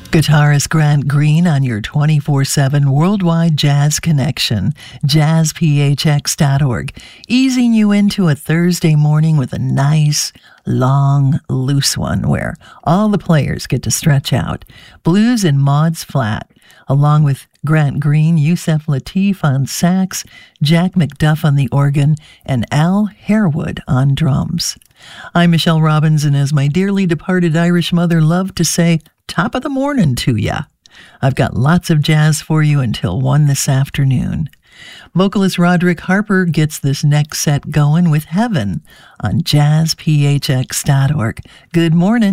Guitarist Grant Green on your 24/7 worldwide jazz connection, jazzphx.org, easing you into a Thursday morning with a nice, long, loose one where all the players get to stretch out. Blues in Maud's Flat, along with Grant Green, Yusef Lateef on sax, Jack McDuff on the organ, and Al Harewood on drums. I'm Michelle Robbins, and as my dearly departed Irish mother loved to say, top of the morning to ya. I've got lots of jazz for you until 1 this afternoon. Vocalist Roderick Harper gets this next set going with Heaven on jazzphx.org. Good morning.